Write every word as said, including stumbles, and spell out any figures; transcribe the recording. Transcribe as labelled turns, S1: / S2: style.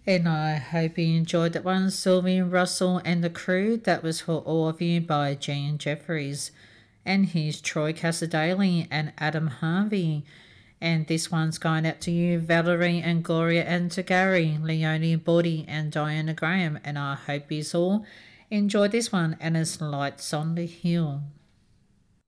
S1: And I hope you enjoyed that one, Sylvie Russell and the Crew. That was for all of you by Jean Jeffries. And here's Troy Casadale and Adam Harvey. And this one's going out to you, Valerie and Gloria and to Gary, Leonie Body and Diana Graham. And I hope you all enjoyed this one, and it's Lights on the Hill.